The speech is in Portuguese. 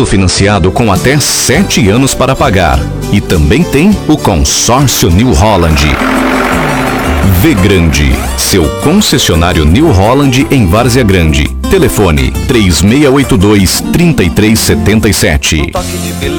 tudo financiado com até 7 anos para pagar. E também tem o consórcio New Holland. V Grande, seu concessionário New Holland em Várzea Grande. Telefone 3682-3377.